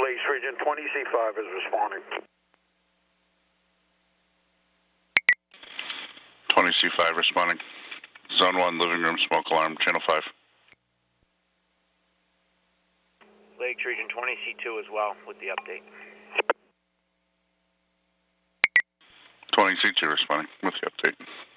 Lakes Region 20C5 is responding. 20C5 responding. Zone 1, living room, smoke alarm, channel 5. Lakes Region 20C2 as well with the update. 20C2 responding with the update.